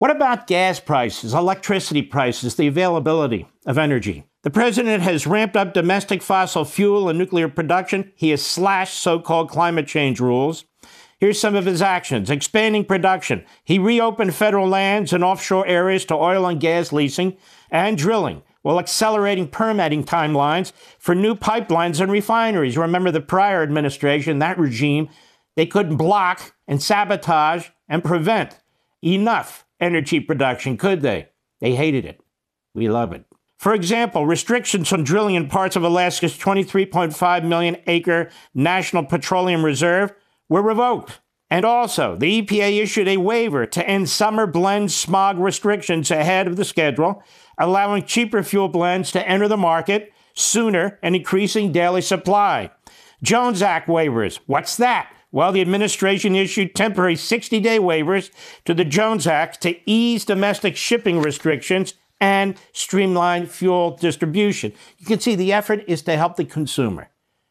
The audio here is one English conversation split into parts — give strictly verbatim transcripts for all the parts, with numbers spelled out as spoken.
What about gas prices, electricity prices, the availability of energy? The president has ramped up domestic fossil fuel and nuclear production. He has slashed so-called climate change rules. Here's some of his actions. Expanding production. He reopened federal lands and offshore areas to oil and gas leasing and drilling, while accelerating permitting timelines for new pipelines and refineries. Remember the prior administration, that regime, they couldn't block and sabotage and prevent enough energy production, could they? They hated it. We love it. For example, restrictions on drilling in parts of Alaska's twenty-three point five million acre National Petroleum Reserve were revoked. And also, the E P A issued a waiver to end summer blend smog restrictions ahead of the schedule, allowing cheaper fuel blends to enter the market sooner and increasing daily supply. Jones Act waivers. What's that? Well, the administration issued temporary sixty-day waivers to the Jones Act to ease domestic shipping restrictions and streamline fuel distribution. You can see the effort is to help the consumer.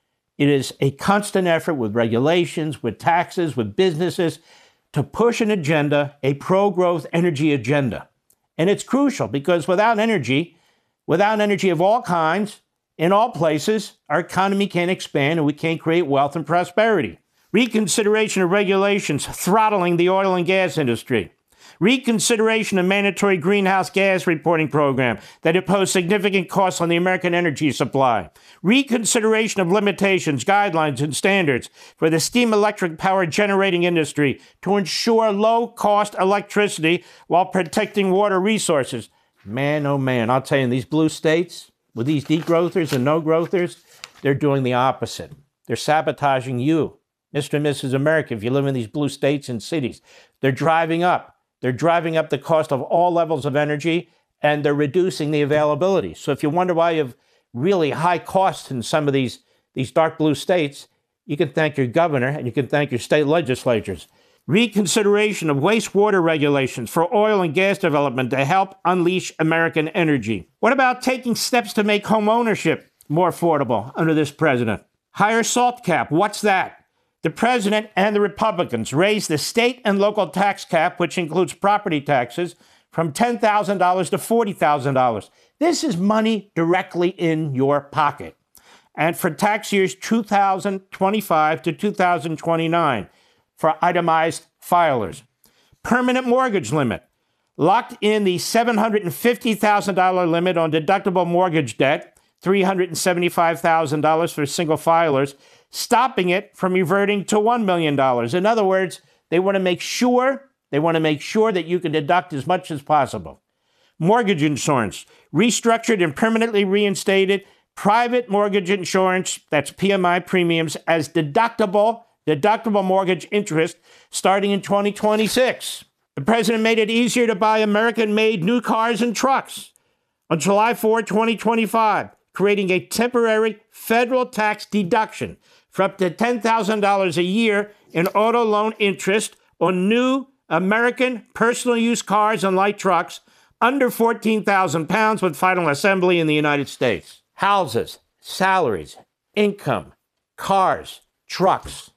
It is a constant effort with regulations, with taxes, with businesses to push an agenda, a pro-growth energy agenda. And it's crucial because without energy, without energy of all kinds, in all places, our economy can't expand and we can't create wealth and prosperity. Reconsideration of regulations throttling the oil and gas industry. Reconsideration of mandatory greenhouse gas reporting program that impose significant costs on the American energy supply. Reconsideration of limitations, guidelines, and standards for the steam electric power generating industry to ensure low-cost electricity while protecting water resources. Man, oh man, I'll tell you, in these blue states, with these degrowthers and no-growthers, they're doing the opposite. They're sabotaging you, Mister and Missus America, if you live in these blue states and cities. They're driving up. They're driving up the cost of all levels of energy, and they're reducing the availability. So if you wonder why you have really high costs in some of these, these dark blue states, you can thank your governor and you can thank your state legislatures. Reconsideration of wastewater regulations for oil and gas development to help unleash American energy. What about taking steps to make home ownership more affordable under this president? Higher SALT cap. What's that? The president and the Republicans raised the state and local tax cap, which includes property taxes, from ten thousand dollars to forty thousand dollars. This is money directly in your pocket. And for tax years two thousand twenty-five to two thousand twenty-nine for itemized filers. Permanent mortgage limit. Locked in the seven hundred fifty thousand dollars limit on deductible mortgage debt, three hundred seventy-five thousand dollars for single filers, stopping it from reverting to one million dollars. In other words, they want to make sure, they want to make sure that you can deduct as much as possible. Mortgage insurance, restructured and permanently reinstated private mortgage insurance, that's P M I premiums, as deductible, deductible mortgage interest starting in twenty twenty-six. The president made it easier to buy American-made new cars and trucks on July fourth, twenty twenty-five, creating a temporary federal tax deduction for up to ten thousand dollars a year in auto loan interest on new American personal use cars and light trucks under fourteen thousand pounds with final assembly in the United States. Houses, salaries, income, cars, trucks,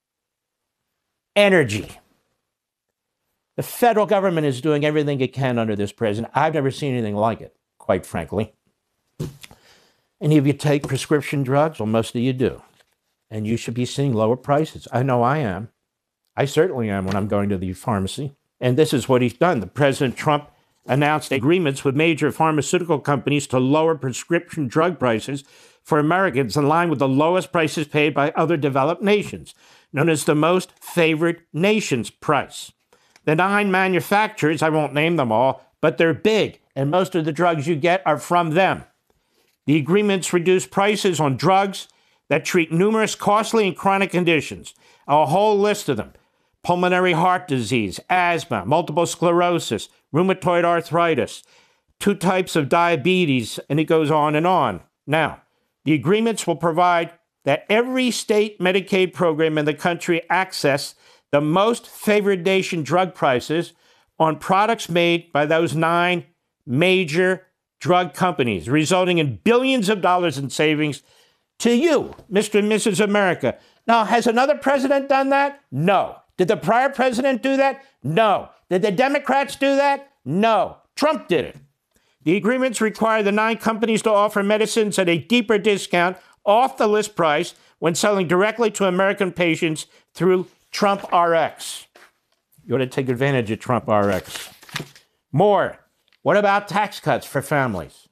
energy. The federal government is doing everything it can under this president. I've never seen anything like it, quite frankly. Any of you take prescription drugs? Well, most of you do. And you should be seeing lower prices. I know I am. I certainly am when I'm going to the pharmacy. And this is what he's done. The President Trump announced agreements with major pharmaceutical companies to lower prescription drug prices for Americans in line with the lowest prices paid by other developed nations, known as the Most Favored Nations price. The nine manufacturers, I won't name them all, but they're big, and most of the drugs you get are from them. The agreements reduce prices on drugs that treat numerous costly and chronic conditions, a whole list of them: pulmonary heart disease, asthma, multiple sclerosis, rheumatoid arthritis, two types of diabetes, and it goes on and on. Now, the agreements will provide that every state Medicaid program in the country access the Most Favored Nation drug prices on products made by those nine major drug companies, resulting in billions of dollars in savings to you, Mister and Missus America. Now, has another president done that? No. Did the prior president do that? No. Did the Democrats do that? No. Trump did it. The agreements require the nine companies to offer medicines at a deeper discount off the list price when selling directly to American patients through Trump R X. You ought to take advantage of Trump R X. More. What about tax cuts for families?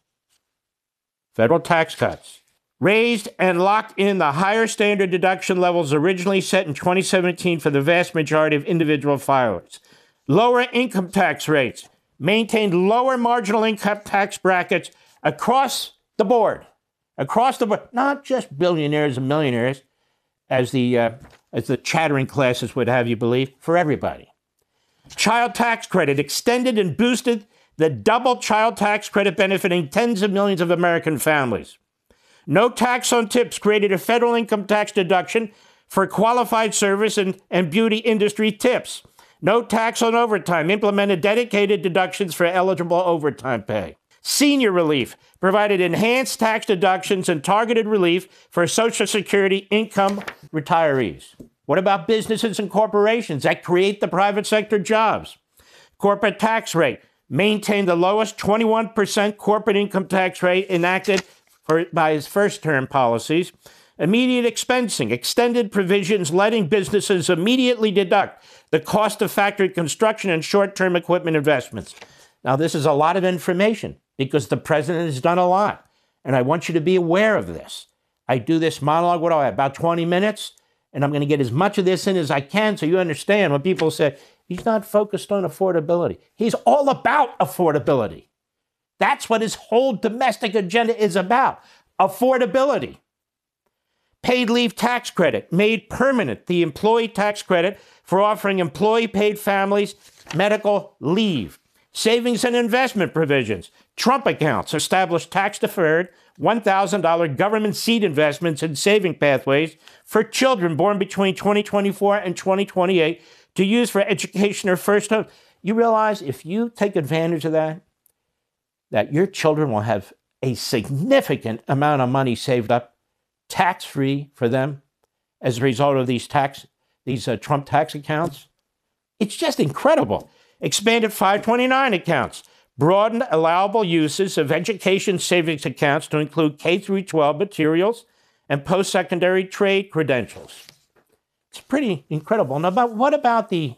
Federal tax cuts. Raised and locked in the higher standard deduction levels originally set in twenty seventeen for the vast majority of individual filers. Lower income tax rates. Maintained lower marginal income tax brackets across the board. Across the board. Not just billionaires and millionaires, as the, uh, as the chattering classes would have you believe, for everybody. Child tax credit extended and boosted the double child tax credit benefiting tens of millions of American families. No tax on tips created a federal income tax deduction for qualified service and, and beauty industry tips. No tax on overtime, implemented dedicated deductions for eligible overtime pay. Senior relief provided enhanced tax deductions and targeted relief for Social Security income retirees. What about businesses and corporations that create the private sector jobs? Corporate tax rate maintained the lowest twenty-one percent corporate income tax rate enacted for, by his first term policies. Immediate expensing, extended provisions letting businesses immediately deduct the cost of factory construction and short-term equipment investments. Now, this is a lot of information because the president has done a lot, and I want you to be aware of this. I do this monologue, what do I have, about twenty minutes, and I'm going to get as much of this in as I can so you understand when people say, he's not focused on affordability. He's all about affordability. That's what his whole domestic agenda is about, affordability. Paid leave tax credit made permanent the employee tax credit for offering employee-paid families medical leave. Savings and investment provisions. Trump accounts established tax-deferred one thousand dollars government seed investments and saving pathways for children born between twenty twenty-four and twenty twenty-eight to use for education or first home. You realize if you take advantage of that, that your children will have a significant amount of money saved up tax-free for them as a result of these tax, these uh, Trump tax accounts. It's just incredible. Expanded five twenty-nine accounts, broadened allowable uses of education savings accounts to include K through twelve materials and post-secondary trade credentials. It's pretty incredible. Now, but what about the,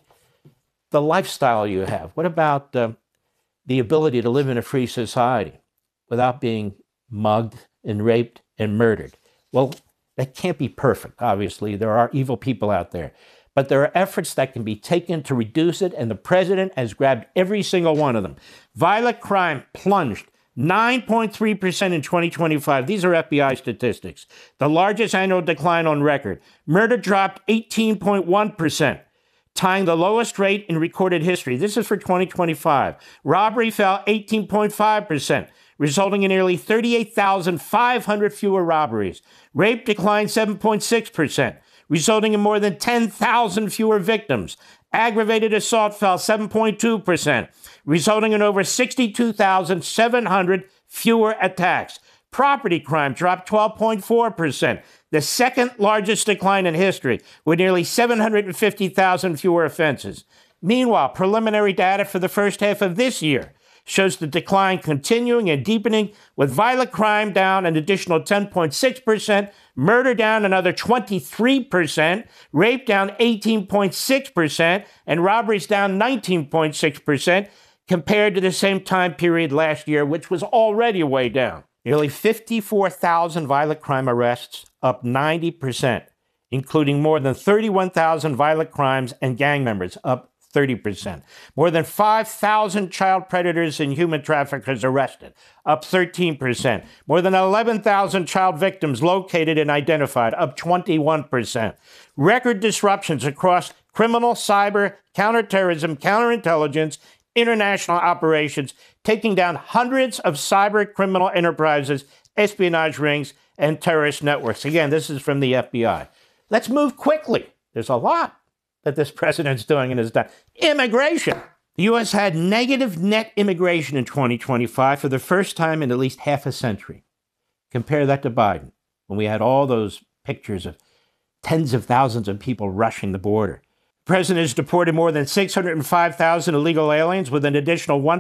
the lifestyle you have? What about uh, the ability to live in a free society without being mugged and raped and murdered? Well, that can't be perfect, obviously. There are evil people out there. But there are efforts that can be taken to reduce it, and the president has grabbed every single one of them. Violent crime plunged nine point three percent in twenty twenty-five. These are F B I statistics, the largest annual decline on record. Murder dropped eighteen point one percent, tying the lowest rate in recorded history. This is for twenty twenty-five. Robbery fell eighteen point five percent. Resulting in nearly thirty-eight thousand five hundred fewer robberies. Rape declined seven point six percent, resulting in more than ten thousand fewer victims. Aggravated assault fell seven point two percent, resulting in over sixty-two thousand seven hundred fewer attacks. Property crime dropped twelve point four percent, the second largest decline in history, with nearly seven hundred fifty thousand fewer offenses. Meanwhile, preliminary data for the first half of this year shows the decline continuing and deepening, with violent crime down an additional ten point six percent, murder down another twenty-three percent, rape down eighteen point six percent, and robberies down nineteen point six percent compared to the same time period last year, which was already way down. Nearly fifty-four thousand violent crime arrests, up ninety percent, including more than thirty-one thousand violent crimes and gang members, up thirty percent. More than five thousand child predators and human traffickers arrested, up thirteen percent. More than eleven thousand child victims located and identified, up twenty-one percent. Record disruptions across criminal, cyber, counterterrorism, counterintelligence, international operations, taking down hundreds of cyber criminal enterprises, espionage rings, and terrorist networks. Again, this is from the F B I. Let's move quickly. There's a lot that this president's doing in his time. Immigration. The U S had negative net immigration in twenty twenty-five for the first time in at least half a century. Compare that to Biden, when we had all those pictures of tens of thousands of people rushing the border. The president has deported more than six hundred five thousand illegal aliens with an additional one